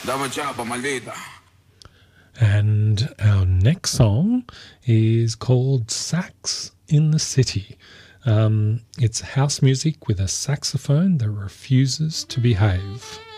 Dame chapa, maldita. And our next song is called Sax in the City. It's house music with a saxophone that refuses to behave.